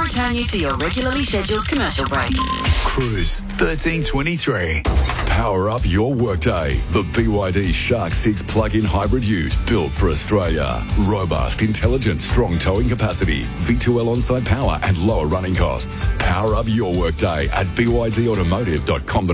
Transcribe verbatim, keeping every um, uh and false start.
return you to your regularly scheduled commercial break. Cruise thirteen twenty-three. Power up your workday. The B Y D Shark six plug-in hybrid ute built for Australia. Robust, intelligent, strong towing capacity, V two L on-site power and lower running costs. Power up your workday at b y d automotive dot com dot